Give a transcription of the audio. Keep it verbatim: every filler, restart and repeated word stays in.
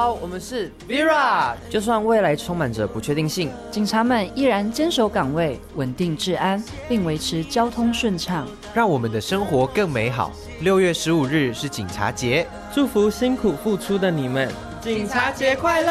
好，我们是 Vera。就算未来充满着不确定性， 警察们依然坚守岗位，稳定治安，并维持交通顺畅， 让我们的生活更美好。六月十五日是警察节， 祝福辛苦付出的你们， 警察节快乐！